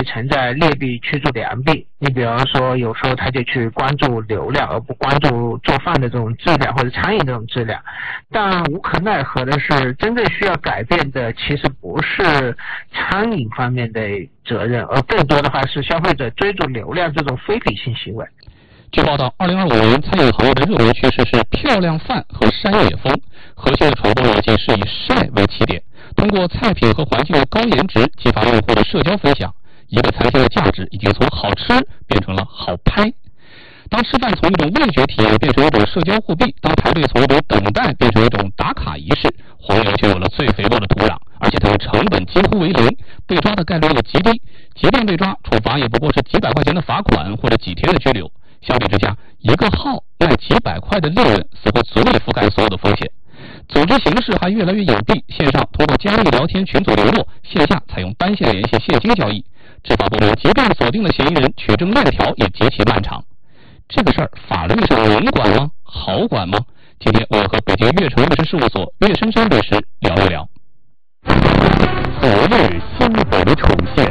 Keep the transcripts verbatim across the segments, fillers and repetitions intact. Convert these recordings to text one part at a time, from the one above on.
存在劣币驱逐良币。你比方说有时候他就去关注流量而不关注做饭的这种质量或者餐饮这种质量，但无可奈何的是，真正需要改变的其实不是餐饮方面的责任，而更多的话是消费者追逐流量这种非理性行为。 据报道，二零二五年餐饮行业的热门趋势是漂亮饭和山野风，核心的传播逻辑是以晒为起点，通过菜品和环境的高颜值激发用户的社交分享。一个餐厅的价值已经从好吃变成了好拍。当吃饭从一种味觉体验变成一种社交货币，当排队从一种等待变成一种打卡仪式，黄牛就有了最肥沃的土壤，而且它的成本几乎为零，被抓的概率也极低，即便被抓，处罚也不过是几百块钱的罚款或者几天的拘留。相比之下，一个号卖几百块的利润似乎足以覆盖所有的风险。组织形式还越来越隐蔽，线上通过加密聊天群组联络，线下采用单线联系现金交易。执法部门即便锁定了嫌疑人，取证链条也极其漫长。这个事儿法律上能管吗？好管吗？今天我和北京悦城律师事务所岳深深律师聊一聊。昨日新闻重现。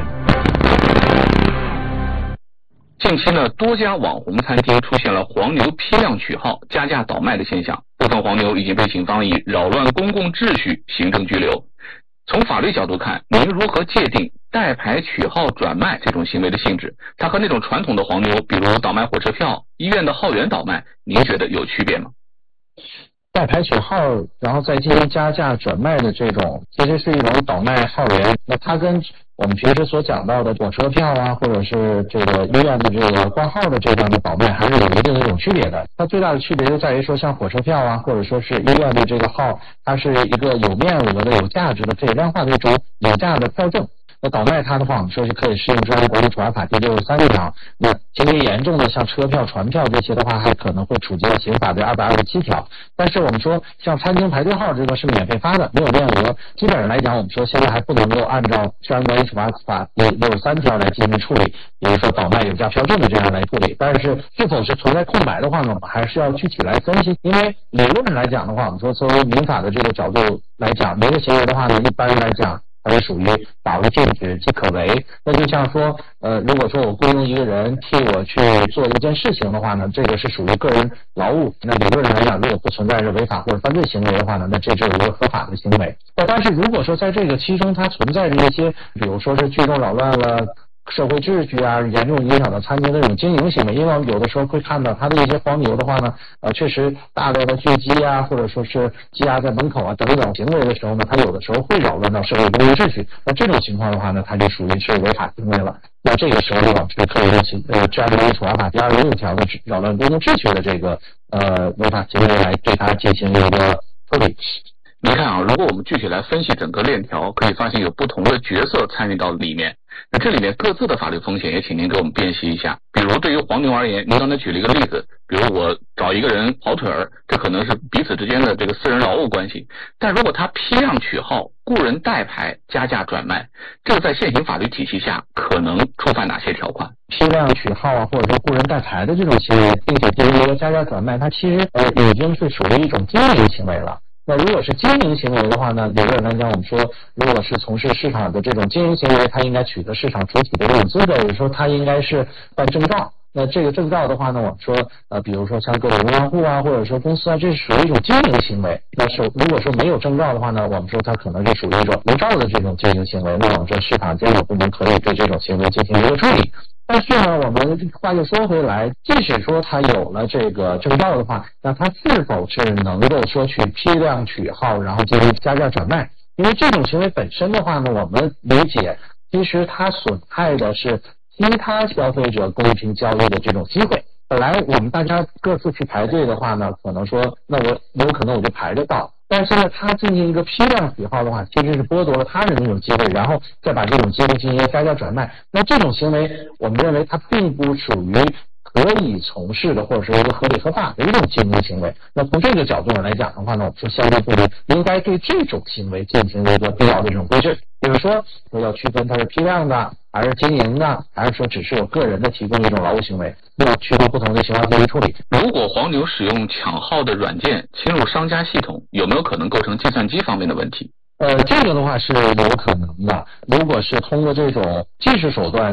近期呢，多家网红餐厅出现了黄牛批量取号、加价倒卖的现象，部分黄牛已经被警方以扰乱公共秩序行政拘留。从法律角度看，您如何界定代牌取号转卖这种行为的性质？它和那种传统的黄牛，比如倒卖火车票、医院的号源倒卖，您觉得有区别吗？ 代牌取号然后再进行加价转卖的这种，其实是一种倒卖号源。那它跟我们平时所讲到的火车票啊，或者是这个医院的这个挂号的这样的倒卖，还是有一定的一种区别的。它最大的区别就在于说，像火车票啊，或者说是医院的这个号，它是一个有面额的、有价值的、可以量化的一种有价的票证。那倒卖它的话，我们说是可以适用专业国际处罚法第六十三条。那情节严重的像车票、船票这些的话，还可能会处及到刑法的二百二十七条。但是我们说像餐厅排队号这个是免费发的，没有面额，基本上来讲，我们说现在还不能够按照专业国际处罚法第六十三条来进行处理，比如说倒卖有价票证的这样来处理。但是是否是存在空白的话呢，我们还是要具体来分析。因为理论来讲的话，我们说作为民法的这个角度来讲，某个行为的话呢，一般来讲它是属于法无禁止即可为。那就像说呃，如果说我雇佣一个人替我去做一件事情的话呢，这个是属于个人劳务，那理论上来讲，如果不存在着违法或者犯罪行为的话呢，那这就是一个合法的行为。但是如果说在这个其中它存在着一些，比如说是聚众扰乱了社会秩序啊，严重影响到餐厅的这种经营行为，因为我们有的时候会看到它的一些黄牛的话呢，呃，确实大量的聚集啊，或者说是积压在门口啊等等行为的时候呢，它有的时候会扰乱到社会公共秩序。那这种情况的话呢，它就属于是违法行为了。那这个时候呢，就可以用呃治安管理处罚法第二十六条的扰乱公共秩序的这个呃违法行为来对它进行一个处理。 你看啊，如果我们具体来分析整个链条，可以发现有不同的角色参与到里面。那这里面各自的法律风险也请您给我们辨析一下。比如对于黄牛而言，您刚才举了一个例子，比如我找一个人跑腿儿，这可能是彼此之间的这个私人劳务关系。但如果他批量取号、雇人代牌、加价转卖，这个在现行法律体系下可能触犯哪些条款？ 批量取号啊，或者说雇人代牌的这种行为，并且进行一个加价转卖，它其实呃已经是属于一种经营行为了。那如果是经营行为的话呢，理论来讲，我们说如果是从事市场的这种经营行为，它应该取得市场主体的这种资格，也就是说它应该是办证照。那这个证照的话呢，我们说呃，比如说像各种银行户啊，或者说公司啊，这是属于一种经营行为。那是如果说没有证照的话呢，我们说它可能是属于一种无照的这种经营行为。那我们说市场监管部门可以对这种行为进行一个处理。但是呢，我们话又说回来，即使说他有了这个证照的话，那他是否是能够说去批量取号，然后进行加价转卖？因为这种行为本身的话呢，我们理解，其实它损害的是其他消费者公平交易的这种机会。本来我们大家各自去排队的话呢，可能说那我有可能我就排得到，但是呢，他进行一个批量取号的话，其实是剥夺了他人的一种机会，然后再把这种机会进行一个加价转卖。那这种行为，我们认为它并不属于可以从事的，或者是一个合理合法的一种经营行为。那从这个角度上来讲的话呢，我们说相关部门应该对这种行为进行一个必要的这种规制，比如说说要区分它是批量的，还是经营的，还是说只是有个人的提供一种劳务行为，要区分不同的情况进行处理。 如果黄牛使用抢号的软件侵入商家系统，有没有可能构成计算机方面的问题？ 呃，这个的话是有可能的。如果是通过这种技术手段